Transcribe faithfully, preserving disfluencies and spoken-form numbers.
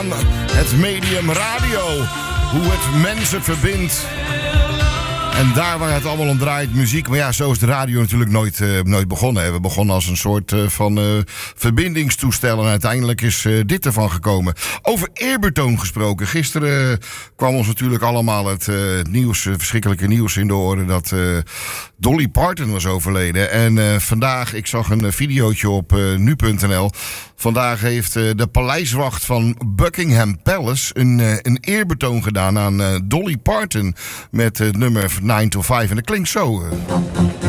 Het medium radio, hoe het mensen verbindt. En daar waar het allemaal om draait, muziek. Maar ja, zo is de radio natuurlijk nooit, uh, nooit begonnen. Hè. We begonnen als een soort uh, van uh, verbindingstoestel. En uiteindelijk is uh, dit ervan gekomen. Over eerbetoon gesproken. Gisteren uh, kwam ons natuurlijk allemaal het uh, nieuws, uh, verschrikkelijke nieuws in de oren dat uh, Dolly Parton was overleden. En uh, vandaag, ik zag een videootje op uh, nu punt n l. Vandaag heeft uh, de paleiswacht van Buckingham Palace een, uh, een eerbetoon gedaan aan uh, Dolly Parton met het uh, nummer nine to five. En dat klinkt zo. Uh.